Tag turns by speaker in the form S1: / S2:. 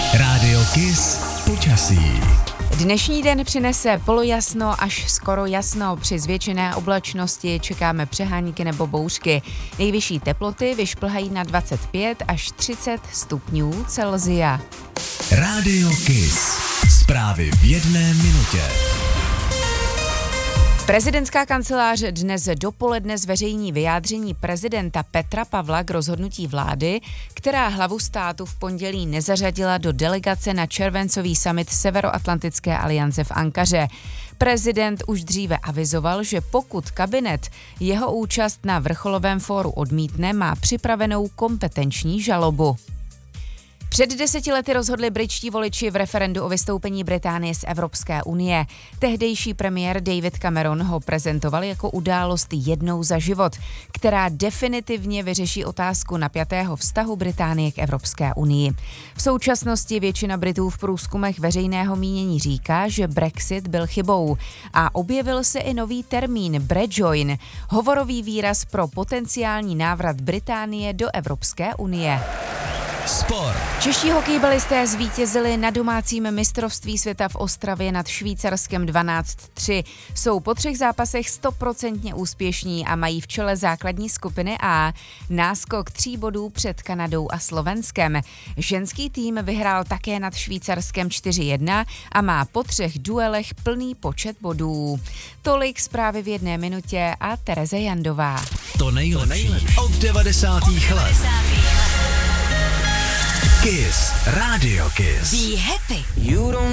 S1: Rádio Kiss počasí.
S2: Dnešní den přinese polojasno až skoro jasno. Při zvětšené oblačnosti čekáme přehánky nebo bouřky. Nejvyšší teploty vyšplhají na 25 až 30 stupňů Celsia.
S1: Rádio Kiss. Zprávy v jedné minutě.
S2: Prezidentská kancelář dnes dopoledne zveřejní vyjádření prezidenta Petra Pavla k rozhodnutí vlády, která hlavu státu v pondělí nezařadila do delegace na červencový summit Severoatlantické aliance v Ankaře. Prezident už dříve avizoval, že pokud kabinet jeho účast na vrcholovém fóru odmítne, má připravenou kompetenční žalobu. Před 10 lety rozhodli britští voliči v referendu o vystoupení Británie z Evropské unie. Tehdejší premiér David Cameron ho prezentoval jako událost jednou za život, která definitivně vyřeší otázku napjatého vztahu Británie k Evropské unii. V současnosti většina Britů v průzkumech veřejného mínění říká, že Brexit byl chybou. A objevil se i nový termín Brejoin, hovorový výraz pro potenciální návrat Británie do Evropské unie.
S1: Sport.
S2: Čeští hokejbalisté zvítězili na domácím mistrovství světa v Ostravě nad Švýcarskem 12-3. Jsou po 3 zápasech 100% úspěšní a mají v čele základní skupiny A náskok 3 bodů před Kanadou a Slovenskem. Ženský tým vyhrál také nad Švýcarskem 4-1 a má po 3 duelech plný počet bodů. Tolik zprávy v jedné minutě a Tereze Jandová.
S1: To nejlepší od 90. let. Kiss. Rádio Kiss.
S3: Be happy.